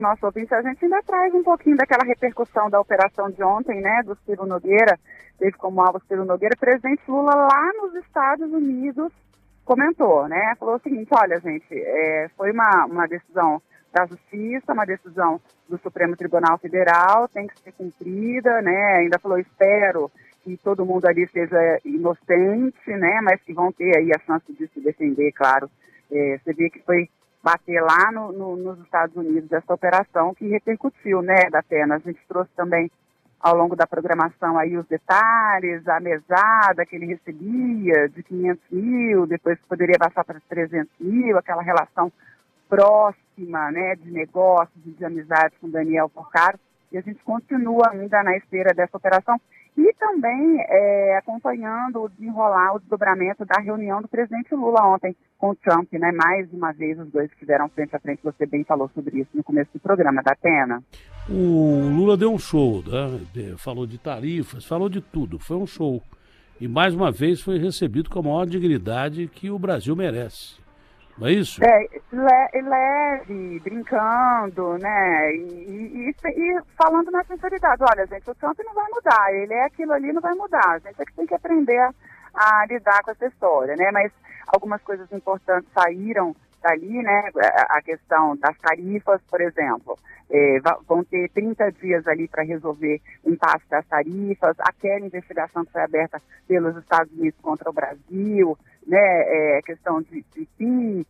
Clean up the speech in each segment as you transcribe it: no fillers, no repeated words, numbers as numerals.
nosso ouvinte, a gente ainda traz um pouquinho daquela repercussão da operação de ontem, né, do Ciro Nogueira, teve como alvo o Ciro Nogueira. O presidente Lula lá nos Estados Unidos comentou, né, falou o seguinte: olha, gente, foi uma decisão da Justiça, uma decisão do Supremo Tribunal Federal, tem que ser cumprida, né, ainda falou: espero que todo mundo ali seja inocente, né, mas que vão ter aí a chance de se defender, claro. Você vê que foi bater lá nos Estados Unidos essa operação que repercutiu, né, Datena? A gente trouxe também ao longo da programação aí os detalhes, a mesada que ele recebia de 500 mil, depois poderia baixar para 300 mil, aquela relação próxima, né, de negócios e de amizade com Daniel Porcaro, e a gente continua ainda na esteira dessa operação e também acompanhando o desenrolar, o desdobramento da reunião do presidente Lula ontem com o Trump, né? Mais uma vez os dois estiveram frente a frente, você bem falou sobre isso no começo do programa, Datena. O Lula deu um show, né? Falou de tarifas, falou de tudo, foi um show. E mais uma vez foi recebido com a maior dignidade que o Brasil merece. Não é isso? Leve, brincando, né, e falando na sinceridade: olha, gente, o Trump não vai mudar, ele é aquilo ali, não vai mudar, a gente é que tem que aprender a lidar com essa história, né, mas algumas coisas importantes saíram dali, né, a questão das tarifas, por exemplo, vão ter 30 dias ali para resolver o impasse das tarifas, aquela investigação que foi aberta pelos Estados Unidos contra o Brasil, né, questão de PIX,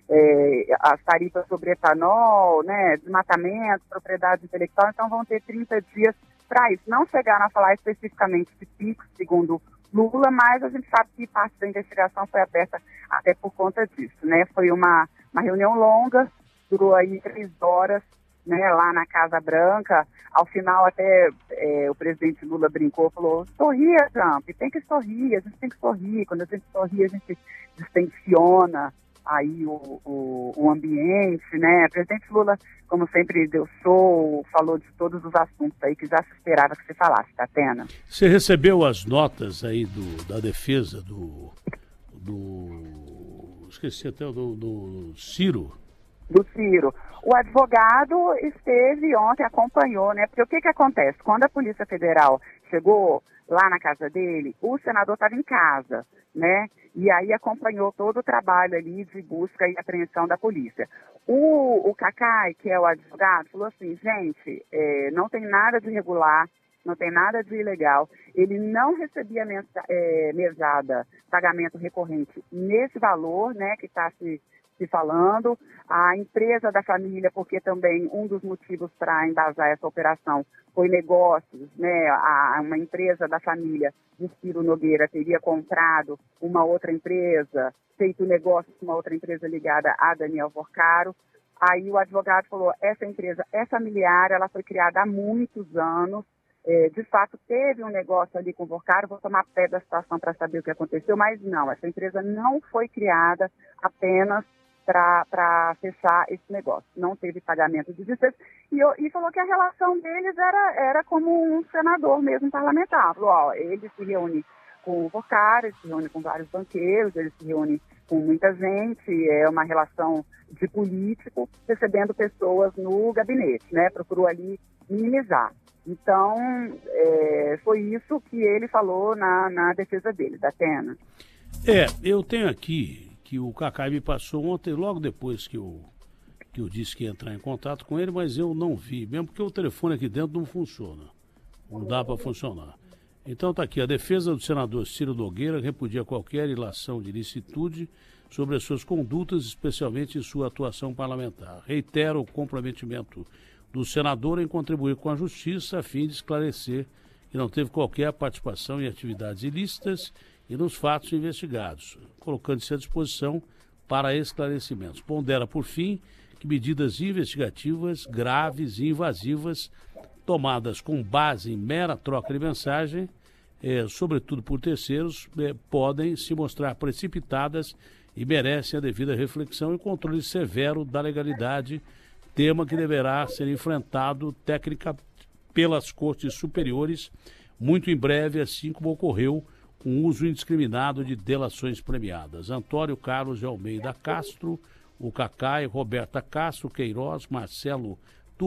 as tarifas sobre etanol, né, desmatamento, propriedade intelectual. Então vão ter 30 dias para isso. Não chegaram a falar especificamente de PIX, segundo Lula, mas a gente sabe que parte da investigação foi aberta até por conta disso, né? Foi uma reunião longa, durou aí 3 horas, né, lá na Casa Branca. Ao final até o presidente Lula brincou, falou: sorria, Trump, tem que sorrir, a gente tem que sorrir, quando a gente sorri a gente distensiona aí o ambiente, né? O presidente Lula, como sempre, deu show, falou de todos os assuntos aí que já se esperava que você falasse, Datena. Você recebeu as notas aí da defesa esqueci até do Ciro? Do Ciro. O advogado esteve ontem, acompanhou, né? Porque o que acontece? Quando a Polícia Federal chegou lá na casa dele, o senador estava em casa, né? E aí acompanhou todo o trabalho ali de busca e apreensão da polícia. O Cacai, que é o advogado, falou assim: gente, não tem nada de irregular, não tem nada de ilegal. Ele não recebia mesada, pagamento recorrente nesse valor, né, que está se falando. A empresa da família, porque também um dos motivos para embasar essa operação foi negócios, né? Uma empresa da família do Ciro Nogueira teria comprado uma outra empresa, feito negócio com uma outra empresa ligada a Daniel Porcaro. Aí o advogado falou: essa empresa é familiar, ela foi criada há muitos anos, de fato teve um negócio ali com o Porcaro, vou tomar pé da situação para saber o que aconteceu, mas não, essa empresa não foi criada apenas para fechar esse negócio. Não teve pagamento de despesas. E falou que a relação deles era como um senador mesmo, parlamentar. Falou: ó, ele se reúne com o Porcaro, ele se reúne com vários banqueiros, ele se reúne com muita gente, é uma relação de político, recebendo pessoas no gabinete, né? Procurou ali minimizar. Então, foi isso que ele falou na defesa dele, Datena. Eu tenho aqui que o Cacai me passou ontem, logo depois que eu disse que ia entrar em contato com ele, mas eu não vi, mesmo porque o telefone aqui dentro não funciona, não dá para funcionar. Então está aqui: a defesa do senador Ciro Nogueira repudia qualquer ilação de ilicitude sobre as suas condutas, especialmente em sua atuação parlamentar. Reitera o comprometimento do senador em contribuir com a justiça a fim de esclarecer que não teve qualquer participação em atividades ilícitas e nos fatos investigados, colocando-se à disposição para esclarecimentos. Pondera, por fim, que medidas investigativas graves e invasivas tomadas com base em mera troca de mensagem, sobretudo por terceiros, podem se mostrar precipitadas e merecem a devida reflexão e controle severo da legalidade, tema que deverá ser enfrentado técnica pelas cortes superiores muito em breve, assim como ocorreu com o uso indiscriminado de delações premiadas. Antônio Carlos de Almeida Castro, o Cacai, Roberta Castro, Queiroz, Marcelo